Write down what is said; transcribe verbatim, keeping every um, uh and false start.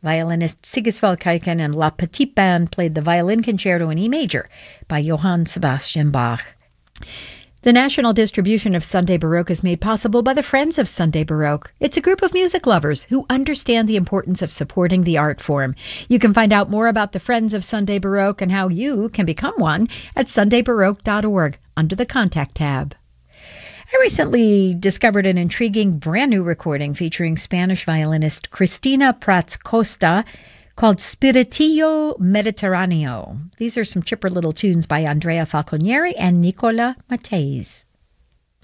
Violinist Sigisvald Kaiken and La Petite Band played the Violin Concerto in E major by Johann Sebastian Bach. The national distribution of Sunday Baroque is made possible by the Friends of Sunday Baroque. It's a group of music lovers who understand the importance of supporting the art form. You can find out more about the Friends of Sunday Baroque and how you can become one at sunday baroque dot org under the Contact tab. I recently discovered an intriguing brand new recording featuring Spanish violinist Cristina Prats Costa called Spiritillo Mediterraneo. These are some chipper little tunes by Andrea Falconieri and Nicola Matteis.